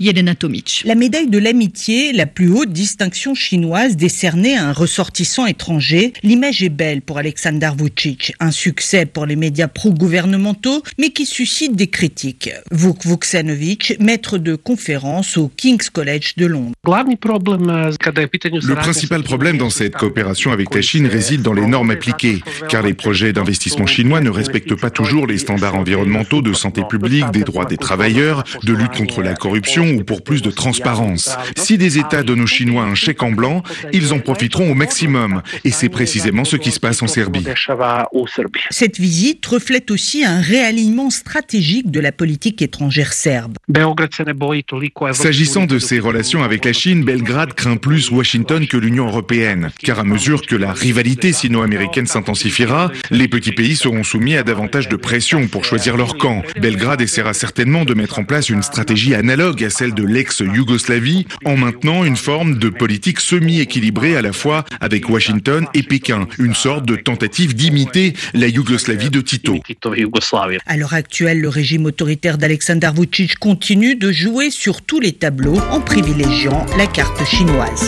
Jelena Tomic. La médaille de l'amitié, la plus haute distinction chinoise décernée à un ressortissant étranger. L'image est belle pour Aleksandar Vučić. Un succès pour les médias pro-gouvernementaux, mais qui suscite des critiques. Vuk Vuksanović, maître de conférence au King's College de Londres. Le principal problème dans cette coopération avec la Chine réside dans les normes appliquées, car les projets d'investissement chinois ne respectent pas toujours les standards environnementaux, de santé publique, des droits des travailleurs, de lutte contre la corruption ou pour plus de transparence. Si des États donnent aux Chinois un chèque en blanc, ils en profiteront au maximum. Et c'est précisément ce qui se passe en Serbie. Cette visite reflète aussi un réalignement stratégique de la politique étrangère serbe. S'agissant de ses relations avec la Chine, Belgrade craint plus Washington que l'Union européenne. Car à mesure que la rivalité sino-américaine s'intensifiera, les petits pays seront soumis à davantage de pression pour choisir leur camp. Belgrade essaiera certainement de mettre en place une stratégie analogue à celle de l'ex-Yougoslavie, en maintenant une forme de politique semi-équilibrée à la fois avec Washington et Pékin, une sorte de tentative d'imiter la Yougoslavie de Tito. À l'heure actuelle, le régime autoritaire d'Aleksandar Vučić continue de jouer sur tous les tableaux en privilégiant la carte chinoise.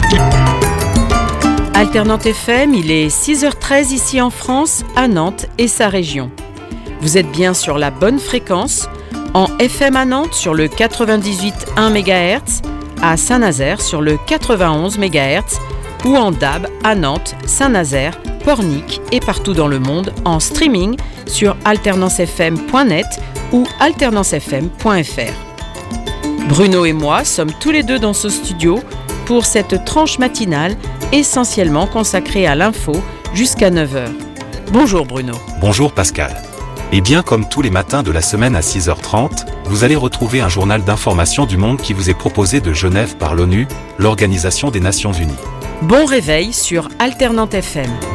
Alternante FM, il est 6h13 ici en France, à Nantes et sa région. Vous êtes bien sur la bonne fréquence, en FM à Nantes sur le 98,1 MHz, à Saint-Nazaire sur le 91 MHz ou en DAB à Nantes, Saint-Nazaire, Pornic et partout dans le monde en streaming sur alternancefm.net ou alternancefm.fr. Bruno et moi sommes tous les deux dans ce studio pour cette tranche matinale essentiellement consacrée à l'info jusqu'à 9h. Bonjour Bruno. Bonjour Pascal. Et bien comme tous les matins de la semaine à 6h30, vous allez retrouver un journal d'information du monde qui vous est proposé de Genève par l'ONU, l'Organisation des Nations Unies. Bon réveil sur Alternante FM.